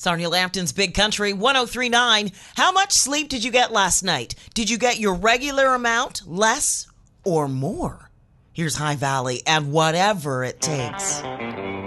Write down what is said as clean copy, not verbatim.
Sarnia Lambton's Big Country 1039. How much sleep did you get last night? Did you get your regular amount, less, or more? Here's High Valley and Whatever It Takes.